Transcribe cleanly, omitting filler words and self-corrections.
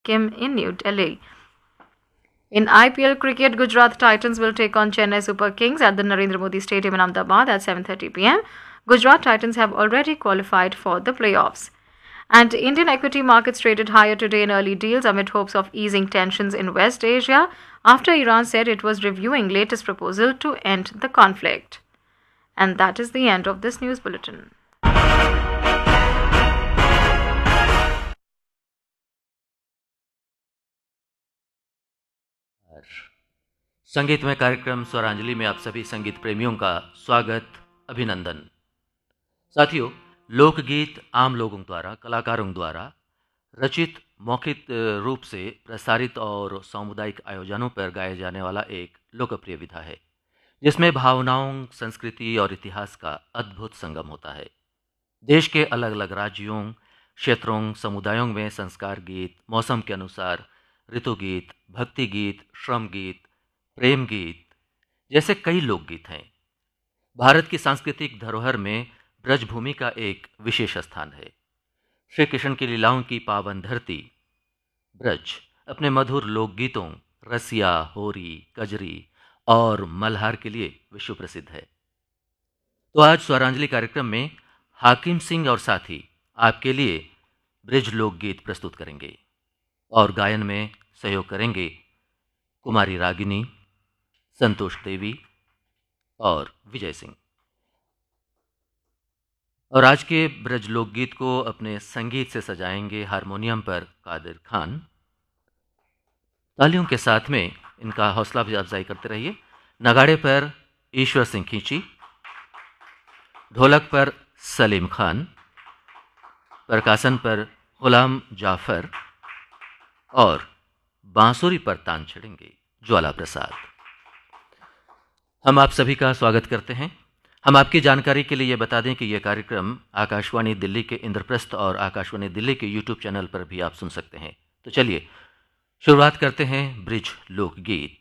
Kim in New Delhi. In IPL cricket, Gujarat Titans will take on Chennai Super Kings at the Narendra Modi Stadium in Ahmedabad at 7:30 p.m. Gujarat Titans have already qualified for the playoffs. And Indian equity markets traded higher today in early deals amid hopes of easing tensions in West Asia after Iran said it was reviewing latest proposal to end the conflict. And that is the end of this news bulletin. संगीतमय कार्यक्रम स्वरांजलि में आप सभी संगीत प्रेमियों का स्वागत, अभिनंदन। साथियों, लोकगीत आम लोगों द्वारा, कलाकारों द्वारा रचित, मौखिक रूप से प्रसारित और सामुदायिक आयोजनों पर गाया जाने वाला एक लोकप्रिय विधा है, जिसमें भावनाओं, संस्कृति और इतिहास का अद्भुत संगम होता है। देश के अलग अलग राज्यों, क्षेत्रों, समुदायों में संस्कार गीत, मौसम के अनुसार ऋतु गीत, भक्ति गीत, श्रम गीत, प्रेम गीत जैसे कई लोकगीत हैं। भारत की सांस्कृतिक धरोहर में ब्रजभूमि का एक विशेष स्थान है। श्री कृष्ण की लीलाओं की पावन धरती ब्रज अपने मधुर लोकगीतों रसिया, होरी, कजरी और मल्हार के लिए विश्व प्रसिद्ध है। तो आज स्वरांजलि कार्यक्रम में हाकिम सिंह और साथी आपके लिए ब्रज लोकगीत प्रस्तुत करेंगे और गायन में सहयोग करेंगे कुमारी रागिनी, संतोष देवी और विजय सिंह। और आज के ब्रज लोकगीत को अपने संगीत से सजाएंगे हारमोनियम पर कादिर खान। तालियों के साथ में इनका हौसला अफजाई करते रहिए। नगाड़े पर ईश्वर सिंह खींची, ढोलक पर सलीम खान, परकासन पर गुलाम जाफर और बांसुरी पर तान छेड़ेंगे ज्वाला प्रसाद। हम आप सभी का स्वागत करते हैं। हम आपकी जानकारी के लिए ये बता दें कि यह कार्यक्रम आकाशवाणी दिल्ली के इंद्रप्रस्थ और आकाशवाणी दिल्ली के यूट्यूब चैनल पर भी आप सुन सकते हैं। तो चलिए शुरुआत करते हैं ब्रिज लोकगीत।